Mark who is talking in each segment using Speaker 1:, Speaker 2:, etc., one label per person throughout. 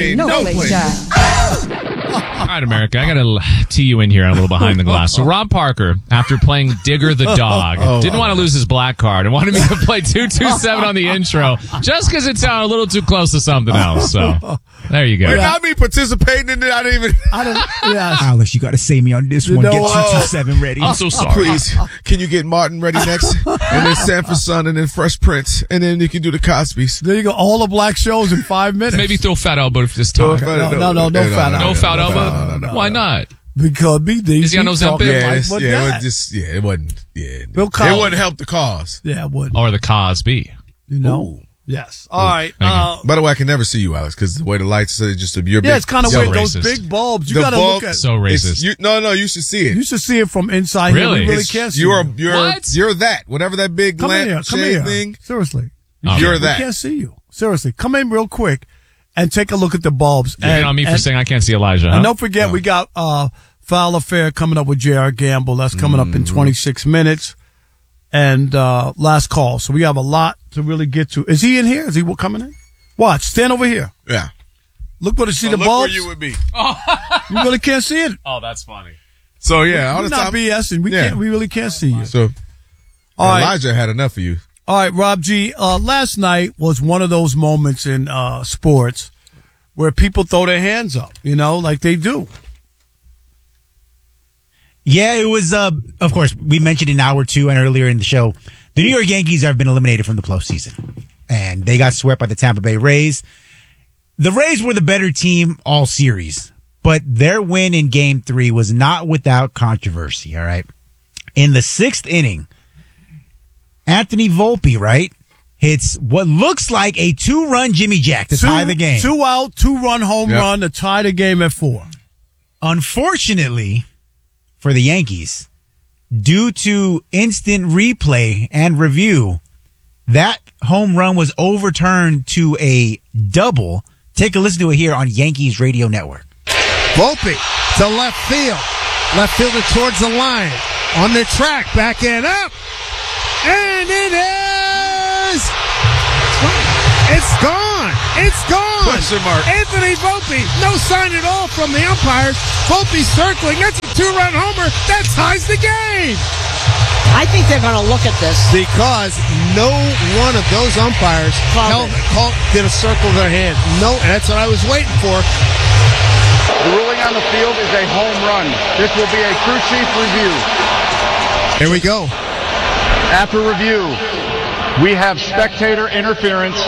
Speaker 1: ain't no place.
Speaker 2: All right, America, I got to tee you in here on a little behind the glass. So Rob Parker, after playing Digger the dog, didn't want to lose his black card and wanted me to play 227 on the intro just because it sounded a little too close to something else. So there you go.
Speaker 1: Not me participating in it. I don't.
Speaker 3: Yeah. Alex, you got to save me on this one. Get 227 ready.
Speaker 2: I'm so sorry.
Speaker 1: Please, can you get Martin ready next? And then Sanford Son, and then Fresh Prince, and then you can do the Cosbys.
Speaker 4: There you go. All the black shows in 5 minutes.
Speaker 2: Maybe throw Fat Elbow this time.
Speaker 4: No fat elbow.
Speaker 2: No Fat Elbow? Why not?
Speaker 4: Because BD.
Speaker 2: Is he on those
Speaker 1: it wasn't. Yeah,
Speaker 4: Bill Cosby.
Speaker 1: It wouldn't help the cause.
Speaker 4: Yeah, it wouldn't.
Speaker 2: Or the Cosby.
Speaker 4: You know. Yes. All right.
Speaker 1: By the way, I can never see you, Alex, because the way the lights are just you're big.
Speaker 4: Yeah, it's kind of
Speaker 2: So
Speaker 4: weird.
Speaker 2: racist.
Speaker 4: Those big bulbs. You
Speaker 1: The
Speaker 4: got to look
Speaker 1: bulb-
Speaker 4: at.
Speaker 2: So racist.
Speaker 1: No, you should see it.
Speaker 4: You should see it from inside.
Speaker 2: Really?
Speaker 4: Here. We really
Speaker 1: It's-
Speaker 4: can't see
Speaker 1: you're
Speaker 4: you.
Speaker 1: you're that. Whatever that big
Speaker 4: Come in here.
Speaker 1: lamp
Speaker 4: Come in
Speaker 1: shade
Speaker 4: here.
Speaker 1: thing.
Speaker 4: Seriously.
Speaker 1: You're
Speaker 4: We
Speaker 1: that.
Speaker 4: can't see you. Seriously. Come in real quick and take a look at the bulbs.
Speaker 2: You're hitting on me for saying I can't see Elijah, huh?
Speaker 4: And don't forget, we got Foul Affair coming up with J.R. Gamble. That's coming up in 26 minutes. And last call. So we have a lot to really get to. Is he in here? Is he coming in? Watch. Stand over here.
Speaker 1: Yeah.
Speaker 4: Look where to see the
Speaker 1: Look
Speaker 4: bulbs.
Speaker 1: where you would be.
Speaker 4: You really can't see it.
Speaker 2: Oh, that's funny.
Speaker 1: So yeah, all
Speaker 4: You're
Speaker 1: the
Speaker 4: not
Speaker 1: time.
Speaker 4: BSing. We really can't see you.
Speaker 1: So
Speaker 4: All right.
Speaker 1: Elijah had enough of you.
Speaker 4: All right, Rob G. Last night was one of those moments in sports where people throw their hands up, like they do.
Speaker 3: Yeah, it was, of course, we mentioned in hour 2 and earlier in the show, the New York Yankees have been eliminated from the postseason. And they got swept by the Tampa Bay Rays. The Rays were the better team all series, but their win in Game 3 was not without controversy, all right? In the 6th inning, Anthony Volpe, right, hits what looks like a 2-run Jimmy Jack to tie the game.
Speaker 4: 2 out, 2-run home run to tie the game at 4.
Speaker 3: Unfortunately for the Yankees, due to instant replay and review, that home run was overturned to a double. Take a listen to it here on Yankees Radio Network.
Speaker 5: Volpe to left field. Left fielder towards the line. On the track, back and up. And it is. It's gone. It's gone.
Speaker 1: Question mark.
Speaker 5: Anthony Volpe. No sign at all from the umpires. Volpe circling. That's a 2-run homer. That ties the game.
Speaker 6: I think they're going to look at this.
Speaker 5: Because no one of those umpires did a circle of their hand. No, and that's what I was waiting for.
Speaker 7: The ruling on the field is a home run. This will be a crew chief review.
Speaker 5: Here we go.
Speaker 7: After review, we have spectator interference.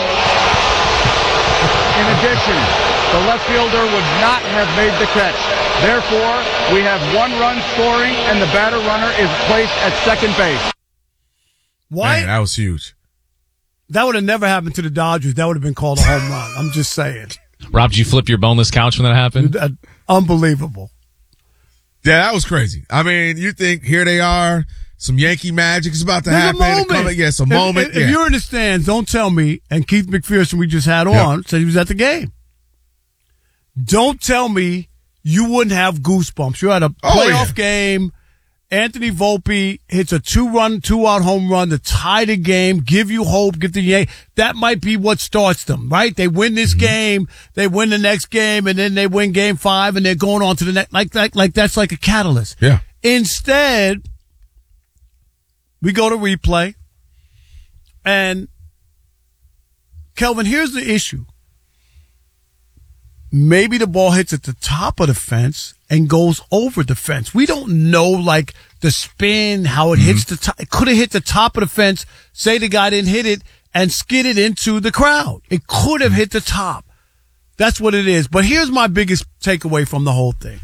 Speaker 7: In addition, the left fielder would not have made the catch. Therefore, we have 1 run scoring, and the batter runner is placed at second base.
Speaker 4: Why?
Speaker 1: Man, that was huge.
Speaker 4: That would have never happened to the Dodgers. That would have been called a home run. I'm just saying.
Speaker 2: Rob, did you flip your boneless couch when that happened?
Speaker 4: Unbelievable.
Speaker 1: Yeah, that was crazy. I mean, you think here they are, some Yankee magic is about to
Speaker 4: There's
Speaker 1: happen.
Speaker 4: a moment.
Speaker 1: Yes, a moment.
Speaker 4: If you're in the stands, don't tell me, and Keith McPherson we just had on said he was at the game. Don't tell me you wouldn't have goosebumps. You're at a playoff game. Anthony Volpe hits a 2-out home run to tie the game, give you hope, give the Yankees. That might be what starts them, right? They win this game, they win the next game, and then they win Game 5, and they're going on to the next. Like that's like a catalyst.
Speaker 1: Yeah.
Speaker 4: Instead, we go to replay, and Kelvin, here's the issue. Maybe the ball hits at the top of the fence and goes over the fence. We don't know, like, the spin, how it hits the top. It could have hit the top of the fence. Say the guy didn't hit it and skidded into the crowd. It could have hit the top. That's what it is. But here's my biggest takeaway from the whole thing.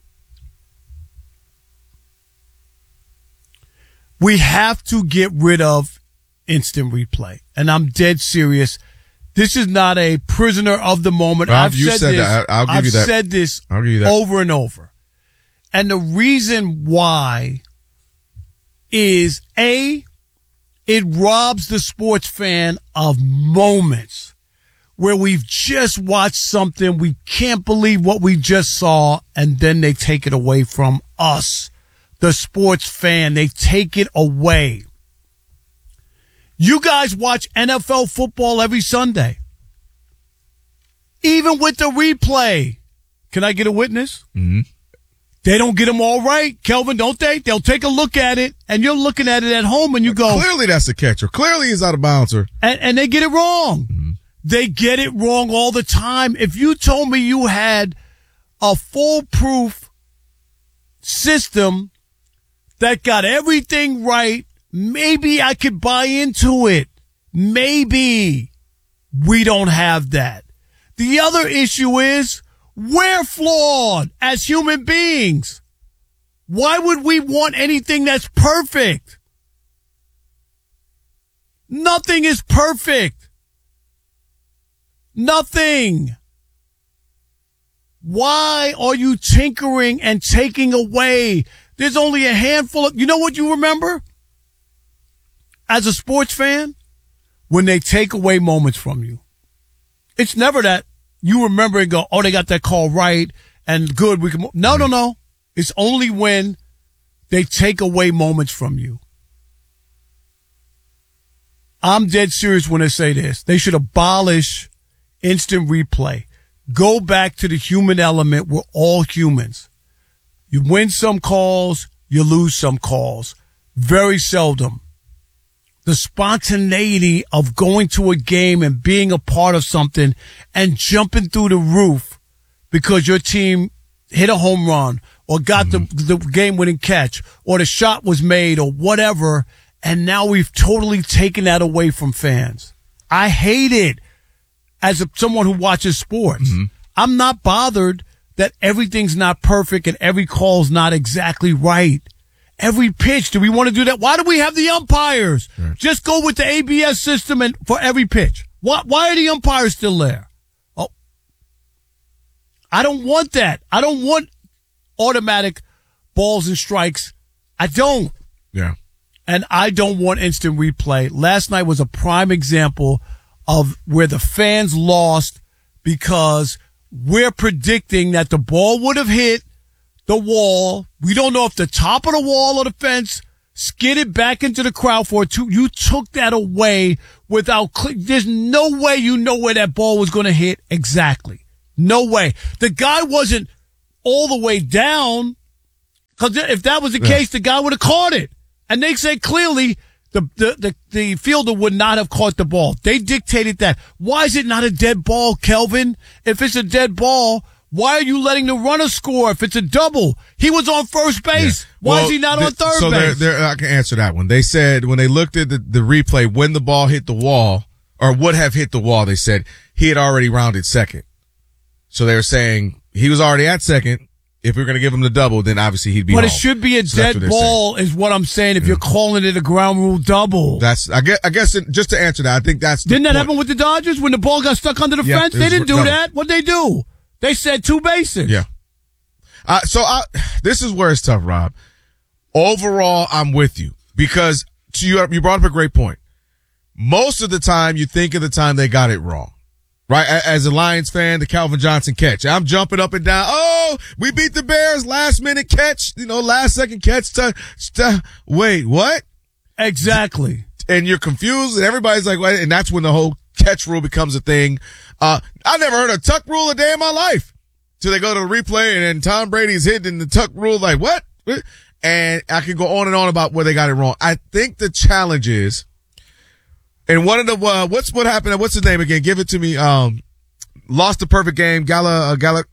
Speaker 4: We have to get rid of instant replay. And I'm dead serious. This is not a prisoner of the moment.
Speaker 1: Rob,
Speaker 4: I've
Speaker 1: you
Speaker 4: said
Speaker 1: said
Speaker 4: this.
Speaker 1: that. I'll give you that.
Speaker 4: I've said this
Speaker 1: I'll give you that.
Speaker 4: over and over. And the reason why is, A, it robs the sports fan of moments where we've just watched something, we can't believe what we just saw, and then they take it away from us, the sports fan. They take it away. You guys watch NFL football every Sunday. Even with the replay. Can I get a witness?
Speaker 2: Mm-hmm.
Speaker 4: They don't get them all right, Kelvin, don't they? They'll take a look at it, and you're looking at it at home, and you go,
Speaker 1: clearly that's the catcher. Clearly he's out of bounds.
Speaker 4: And they get it wrong.
Speaker 2: Mm-hmm.
Speaker 4: They get it wrong all the time. If you told me you had a foolproof system that got everything right, maybe I could buy into it. Maybe. We don't have that. The other issue is we're flawed as human beings. Why would we want anything that's perfect? Nothing is perfect. Nothing. Why are you tinkering and taking away? There's only a handful of, you know what you remember? As a sports fan, when they take away moments from you. It's never that you remember and go, oh, they got that call right and good. We can. No. It's only when they take away moments from you. I'm dead serious when I say this. They should abolish instant replay. Go back to the human element. We're all humans. You win some calls, you lose some calls. Very seldom. The spontaneity of going to a game and being a part of something and jumping through the roof because your team hit a home run or got the game-winning catch or the shot was made or whatever, and now we've totally taken that away from fans. I hate it as someone who watches sports. Mm-hmm. I'm not bothered that everything's not perfect and every call's not exactly right. Every pitch. Do we want to do that? Why do we have the umpires? Right. Just go with the ABS system and for every pitch. Why are the umpires still there? Oh, I don't want that. I don't want automatic balls and strikes. I don't.
Speaker 1: Yeah.
Speaker 4: And I don't want instant replay. Last night was a prime example of where the fans lost because we're predicting that the ball would have hit the wall. We don't know if the top of the wall or the fence skidded back into the crowd for a two. You took that away without, there's no way you know where that ball was going to hit exactly. No way. The guy wasn't all the way down because if that was the case, the guy would have caught it. And they say clearly the fielder would not have caught the ball. They dictated that. Why is it not a dead ball, Kelvin? If it's a dead ball, why are you letting the runner score if it's a double? He was on first base. Yeah. Why is he not on third base?
Speaker 1: I can answer that one. They said when they looked at the replay, when the ball hit the wall or would have hit the wall, they said he had already rounded second. So they were saying he was already at second. If we're going to give him the double, then obviously he'd be home.
Speaker 4: But it should be a dead ball is what I'm saying if you're calling it a ground rule double.
Speaker 1: I guess just to answer that, I think that's
Speaker 4: Didn't that happen with the Dodgers when the ball got stuck under the fence? They didn't do that. What'd they do? They said 2 bases.
Speaker 1: Yeah. This is where it's tough, Rob. Overall, I'm with you because you brought up a great point. Most of the time, you think of the time they got it wrong, right? As a Lions fan, the Calvin Johnson catch. I'm jumping up and down. Oh, we beat the Bears. Last minute catch, last second catch. Wait, what?
Speaker 4: Exactly.
Speaker 1: And you're confused and everybody's like, what? And that's when the whole catch rule becomes a thing. I never heard a tuck rule a day in my life. Till they go to the replay and then Tom Brady's hitting the tuck rule like, what? And I can go on and on about where they got it wrong. I think the challenge is, and one of the, what happened? What's his name again? Give it to me. Lost the perfect game. Galarraga.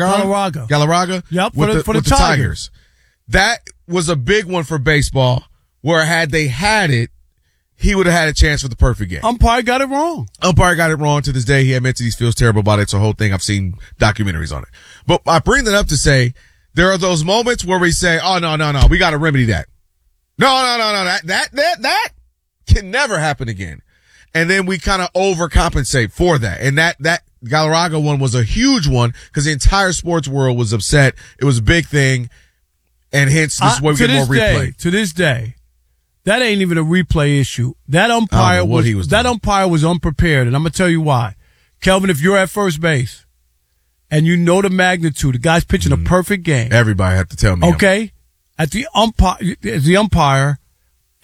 Speaker 4: Yep.
Speaker 1: For the Tigers. That was a big one for baseball where had they had it, he would have had a chance for the perfect game.
Speaker 4: Umpire got it wrong.
Speaker 1: To this day. He admits he feels terrible about it. It's a whole thing. I've seen documentaries on it. But I bring that up to say there are those moments where we say, oh, no. We got to remedy that. No. That can never happen again. And then we kind of overcompensate for that. And that Galarraga one was a huge one because the entire sports world was upset. It was a big thing. And hence this is why we get more replay.
Speaker 4: To this day. That ain't even a replay issue. That umpire was unprepared, and I'm gonna tell you why. Kelvin, if you're at first base and you know the magnitude, the guy's pitching a perfect game.
Speaker 1: Everybody had to tell me.
Speaker 4: Okay? As the umpire,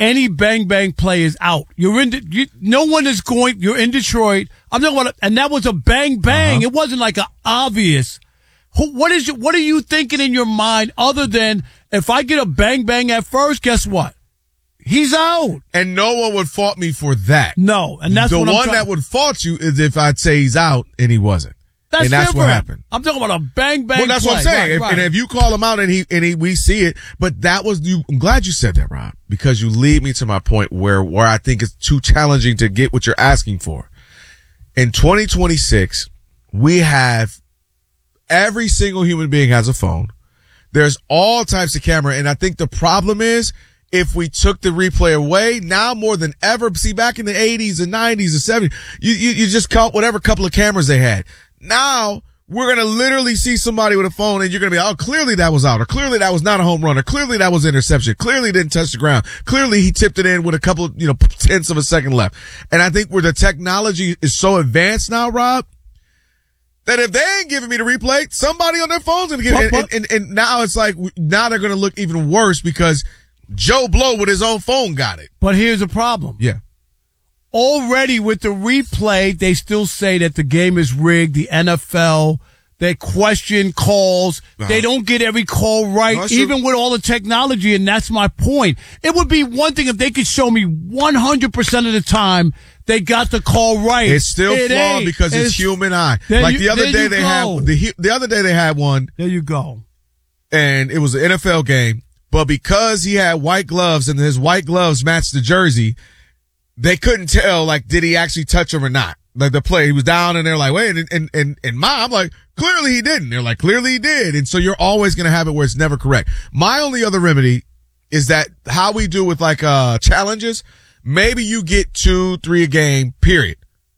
Speaker 4: any bang bang play is out. You're no one is going. You're in Detroit. I'm talking about, and that was a bang bang. It wasn't like an obvious. What are you thinking in your mind other than if I get a bang bang at first? Guess what? He's out.
Speaker 1: And no one would fault me for that.
Speaker 4: No, and that's
Speaker 1: the
Speaker 4: what
Speaker 1: one that would fault you is if I'd say he's out and he wasn't. That's what happened.
Speaker 4: I'm talking about a bang bang.
Speaker 1: Well, that's
Speaker 4: play.
Speaker 1: what I'm saying.
Speaker 4: Right.
Speaker 1: And if you call him out and we see it, but that was you. I'm glad you said that, Rob, because you lead me to my point where I think it's too challenging to get what you're asking for. In 2026, we have every single human being has a phone. There's all types of camera, and I think the problem is if we took the replay away, now more than ever. See, back in the 80s and 90s and 70s, you just caught whatever couple of cameras they had. Now, we're going to literally see somebody with a phone and you're going to be, oh, clearly that was out, or clearly that was not a home run, or clearly that was interception. Clearly it didn't touch the ground. Clearly he tipped it in with a couple of, tenths of a second left. And I think where the technology is so advanced now, Rob, that if they ain't giving me the replay, somebody on their phone's going to give it. And now it's like, now they're going to look even worse because Joe Blow with his own phone got it.
Speaker 4: But here's the problem.
Speaker 1: Yeah.
Speaker 4: Already with the replay, they still say that the game is rigged. The NFL, they question calls. They don't get every call right, even with all the technology. And that's my point. It would be one thing if they could show me 100% of the time they got the call right.
Speaker 1: It's still flawed because it's human eye. Like the other day they had one.
Speaker 4: There you go.
Speaker 1: And it was an NFL game, but because he had white gloves and his white gloves matched the jersey, they couldn't tell, like, did he actually touch him or not? Like, the play, he was down and they're like, wait, and I'm like, clearly he didn't. They're like, clearly he did. And so you're always going to have it where it's never correct. My only other remedy is that how we do with like, challenges, maybe you get 2-3 a game, period.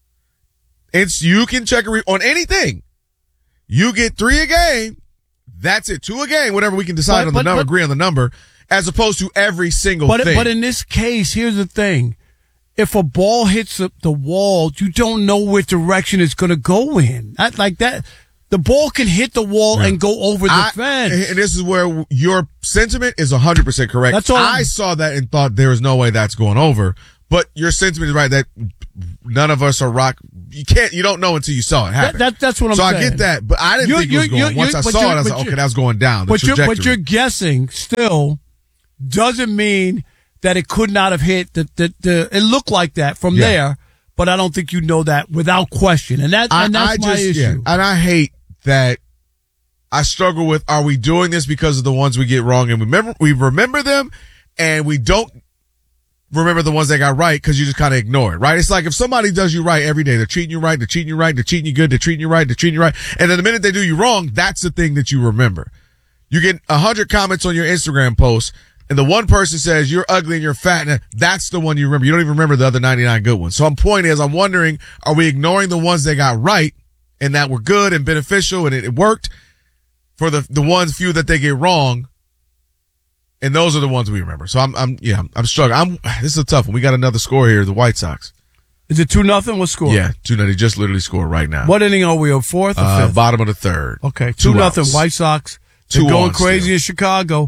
Speaker 1: You can check on anything. You get 3 a game. That's it. 2 a game, whatever we can decide on the number, agree on the number, as opposed to every single thing.
Speaker 4: But in this case, here's the thing. If a ball hits the wall, you don't know which direction it's going to go in. Like that. The ball can hit the wall and go over the fence.
Speaker 1: And this is where your sentiment is 100% correct.
Speaker 4: That's all.
Speaker 1: I saw that and thought there was no way that's going over. But your sentiment is right that none of us are you don't know until you saw it happen.
Speaker 4: That's what I'm saying.
Speaker 1: So I get that, but I didn't think it was going. Once I saw it, I was like, okay, that was going down.
Speaker 4: But you're guessing still doesn't mean that it could not have hit. It looked like that from there, but I don't think you know that without question. And that's my issue.
Speaker 1: Yeah. And I hate that. I struggle with, are we doing this because of the ones we get wrong and we remember them and we don't remember the ones that got right because you just kind of ignore it, right? It's like if somebody does you right every day, they're treating you right, they're treating you right, they're treating you good, they're treating you right, they're treating you right. And then the minute they do you wrong, that's the thing that you remember. You get 100 comments on your Instagram post and the one person says you're ugly and you're fat, and that's the one you remember. You don't even remember the other 99 good ones. So my point is, I'm wondering, are we ignoring the ones that got right and that were good and beneficial and it worked for the few that they get wrong? And those are the ones we remember. So I'm struggling. This is a tough one. We got another score here. The White Sox.
Speaker 4: Is it 2-0? What score?
Speaker 1: Yeah, 2-0. They just literally scored right now.
Speaker 4: What inning are we on? Fourth or fifth?
Speaker 1: Bottom of the third.
Speaker 4: Okay, 2-0. White Sox. They're going crazy in Chicago.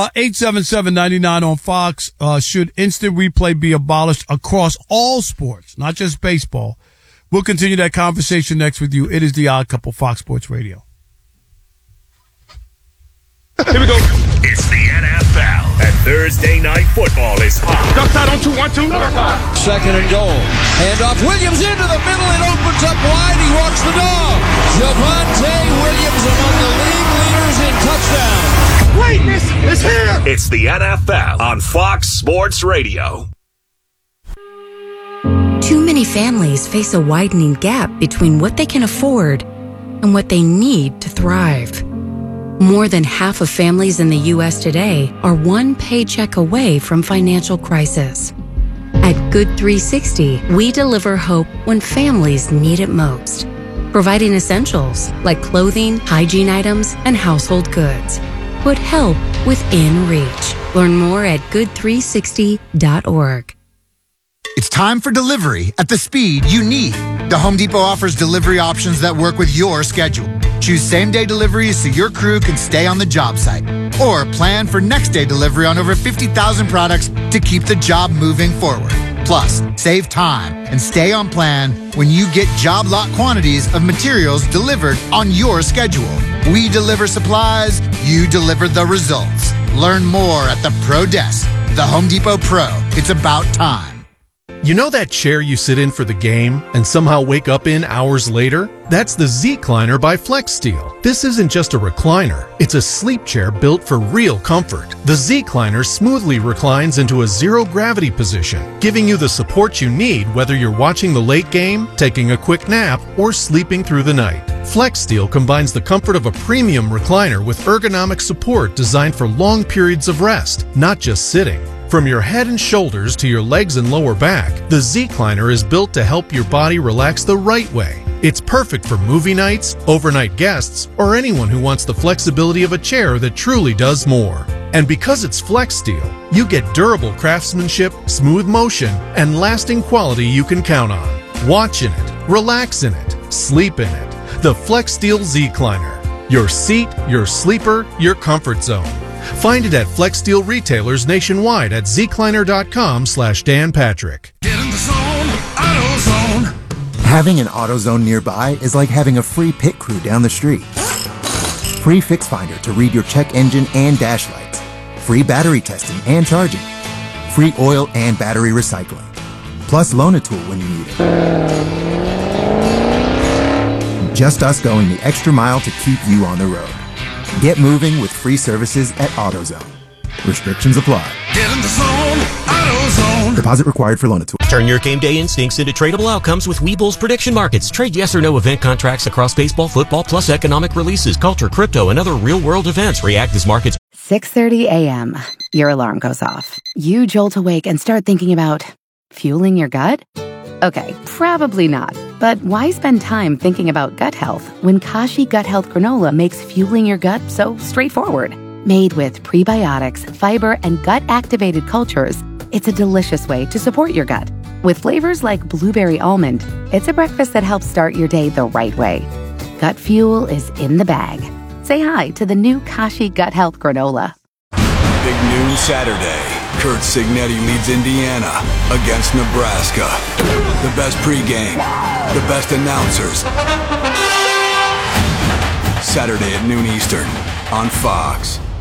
Speaker 4: 877-99 on Fox. Should instant replay be abolished across all sports, not just baseball? We'll continue that conversation next with you. It is The Odd Couple, Fox Sports Radio.
Speaker 1: Here we go.
Speaker 8: It's the NFL, and Thursday Night Football is hot.
Speaker 7: Duck side on 2-1-2.
Speaker 9: Second and goal. Handoff. Williams into the middle. It opens up wide. He walks the dog. Javonte Williams among the league leaders in touchdowns.
Speaker 8: Greatness is here. It's the NFL on Fox Sports Radio.
Speaker 10: Too many families face a widening gap between what they can afford and what they need to thrive. More than half of families in the U.S. today are one paycheck away from financial crisis. At Good 360, we deliver hope when families need it most, providing essentials like clothing, hygiene items, and household goods. Put help within reach. Learn more at good360.org.
Speaker 11: It's time for delivery at the speed you need. The Home Depot offers delivery options that work with your schedule. Choose same-day deliveries so your crew can stay on the job site. Or plan for next day delivery on over 50,000 products to keep the job moving forward. Plus, save time and stay on plan when you get job lot quantities of materials delivered on your schedule. We deliver supplies, you deliver the results. Learn more at the Pro Desk. The Home Depot Pro. It's about time.
Speaker 12: You know that chair you sit in for the game and somehow wake up in hours later? That's the Z-Cliner by FlexSteel. This isn't just a recliner. It's a sleep chair built for real comfort. The Z-Cliner smoothly reclines into a zero-gravity position, giving you the support you need whether you're watching the late game, taking a quick nap, or sleeping through the night. FlexSteel combines the comfort of a premium recliner with ergonomic support designed for long periods of rest, not just sitting. From your head and shoulders to your legs and lower back, the Z-Cliner is built to help your body relax the right way. It's perfect for movie nights, overnight guests, or anyone who wants the flexibility of a chair that truly does more. And because it's FlexSteel, you get durable craftsmanship, smooth motion, and lasting quality you can count on. Watch in it, relax in it, sleep in it. The FlexSteel Z-Cliner. Your seat, your sleeper, your comfort zone. Find it at FlexSteel retailers nationwide at zcliner.com/Dan Patrick.
Speaker 13: Get in the zone, AutoZone.
Speaker 14: Having an AutoZone nearby is like having a free pit crew down the street. Free Fix Finder to read your check engine and dash lights. Free battery testing and charging. Free oil and battery recycling. Plus Loan-A-Tool when you need it. Just us going the extra mile to keep you on the road. Get moving with free services at AutoZone. Restrictions apply.
Speaker 13: Get in the zone, AutoZone.
Speaker 14: Deposit required for Loan-A-Tool.
Speaker 15: Turn your game day instincts into tradable outcomes with Webull's prediction markets. Trade yes or no event contracts across baseball, football, plus economic releases, culture, crypto, and other real-world events. React as markets.
Speaker 16: 6:30 a.m. Your alarm goes off. You jolt awake and start thinking about fueling your gut? Okay, probably not. But why spend time thinking about gut health when Kashi Gut Health Granola makes fueling your gut so straightforward? Made with prebiotics, fiber, and gut-activated cultures, it's a delicious way to support your gut. With flavors like blueberry almond, it's a breakfast that helps start your day the right way. Gut fuel is in the bag. Say hi to the new Kashi Gut Health Granola.
Speaker 17: Big noon Saturday. Kurt Signetti leads Indiana against Nebraska. The best pregame, the best announcers. Saturday at noon Eastern on Fox.